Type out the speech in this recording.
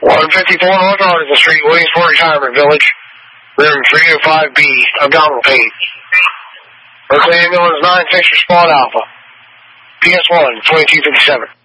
154 North Arkansas Street, Williamsport Retirement Village, room 305B, abdominal pain. Berkeley Ambulance 9-6 Respond Alpha. PS1, 2257.